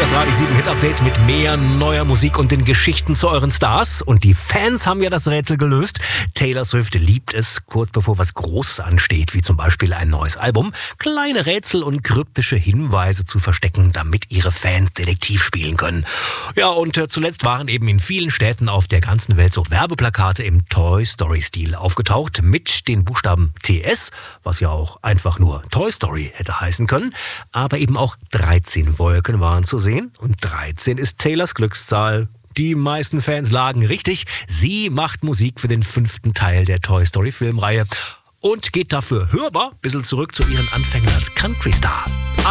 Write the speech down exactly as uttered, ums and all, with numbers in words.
Das Radio sieben Hit Update mit mehr neuer Musik und den Geschichten zu euren Stars. Und die Fans haben ja das Rätsel gelöst. Taylor Swift liebt es, kurz bevor was Großes ansteht, wie zum Beispiel ein neues Album, kleine Rätsel und kryptische Hinweise zu verstecken, damit ihre Fans Detektiv spielen können. Ja, und äh, zuletzt waren eben in vielen Städten auf der ganzen Welt so Werbeplakate im Toy Story-Stil aufgetaucht mit den Buchstaben T S, was ja auch einfach nur Toy Story hätte heißen können. Aber eben auch dreizehn Wolken waren zu sehen und dreizehn ist Taylors Glückszahl. Die meisten Fans lagen richtig. Sie macht Musik für den fünften Teil der Toy Story Filmreihe und geht dafür hörbar ein bisschen zurück zu ihren Anfängen als Country-Star.